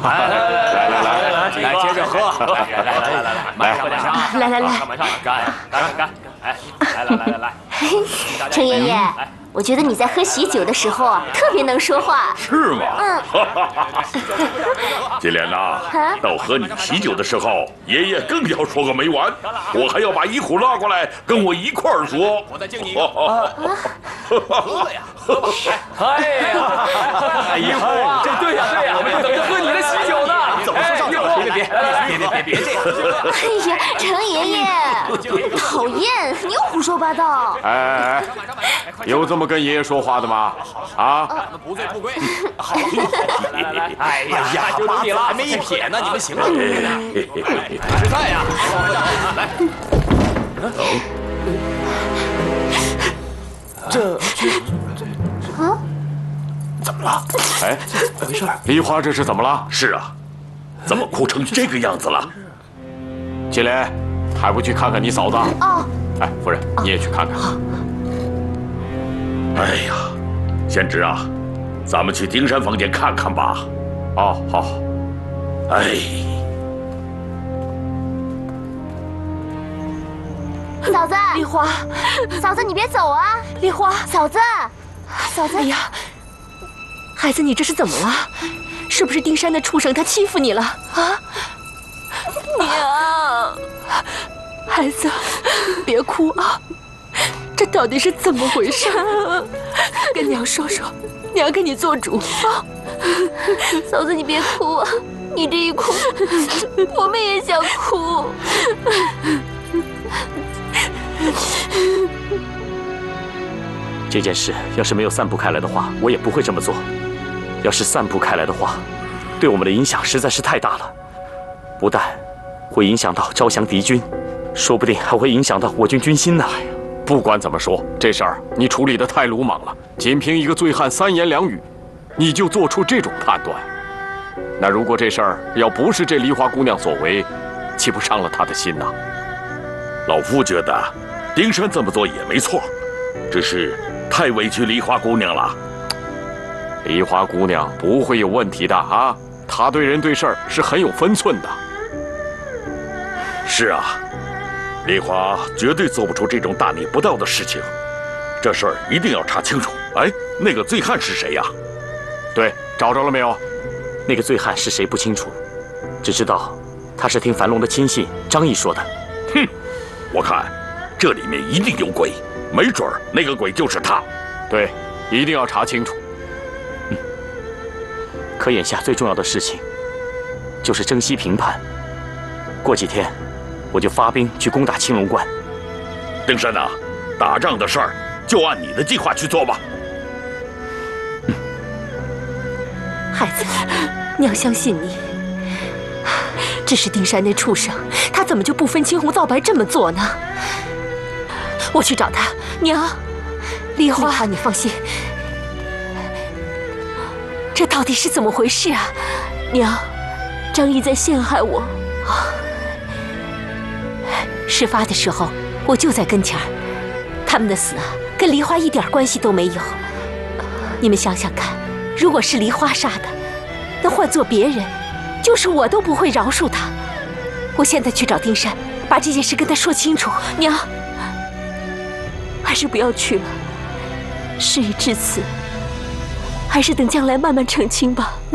来，接着喝。来，喝点上。 来， 开玩笑，干！哎，来。 程爷爷，我觉得你在喝喜酒的时候啊，特别能说话。 是吗？金莲呐，到喝你喜酒的时候，爷爷更要说个没完。我还要把一虎拉过来，跟我一块儿说。 我再敬你一个。喝呀，喝吧。哎呀，一虎啊，对呀，我们等着喝你的喜酒呢。怎么说上酒？别这样。 哎呀，程爷爷，讨厌，你又胡说八道。 哎，有这么跟爷爷说话的吗？啊？ 咱们不醉不归。好，来。哎呀，就你了，还没一撇呢，你们行了。吃菜呀！来。 怎么了？ 哎，没事。梨花这是怎么了？ 是啊，怎么哭成这个样子了？ 金莲，还不去看看你嫂子？ 哦。 哎，夫人，你也去看看。 哎呀，贤侄啊，咱们去丁山房间看看吧。 哦，好。 哎， 嫂子， 梨花， 嫂子你别走啊！ 梨花， 嫂子， 哎呀，孩子，你这是怎么了？是不是丁山的畜生他欺负你了啊？娘，孩子，别哭啊！这到底是怎么回事？跟娘说说，娘给你做主啊！ 嫂子你别哭啊！你这一哭，我们也想哭。 这件事要是没有散布开来的话，我也不会这么做。要是散布开来的话，对我们的影响实在是太大了，不但会影响到招降敌军，说不定还会影响到我军军心呢。 不管怎么说，这事儿你处理得太鲁莽了。仅凭一个醉汉3言2语，你就做出这种判断，那如果这事儿要不是这梨花姑娘所为，岂不伤了她的心呐？ 老夫觉得丁山这么做也没错，只是太委屈梨花姑娘了。 梨花姑娘不会有问题的啊，她对人对事儿是很有分寸的。 是啊，梨花绝对做不出这种大逆不道的事情，这事儿一定要查清楚。哎，那个醉汉是谁呀？ 对，找着了没有？ 那个醉汉是谁不清楚，只知道他是听樊龙的亲信张毅说的。 哼，我看这里面一定有鬼，没准儿那个鬼就是他。 对，一定要查清楚。 可眼下最重要的事情就是征西平叛，过几天我就发兵去攻打青龙关。 丁山呐，打仗的事儿就按你的计划去做吧。 孩子，娘相信你。只是丁山那畜生，他怎么就不分青红皂白这么做呢？我去找他。娘，梨花，你放心。这到底是怎么回事啊？娘，张毅在陷害我。事发的时候，我就在跟前儿。他们的死啊，跟梨花一点关系都没有。你们想想看，如果是梨花杀的，那换做别人，就是我都不会饶恕他。我现在去找丁山，把这件事跟他说清楚。娘，还是不要去了。事已至此，还是等将来慢慢澄清吧。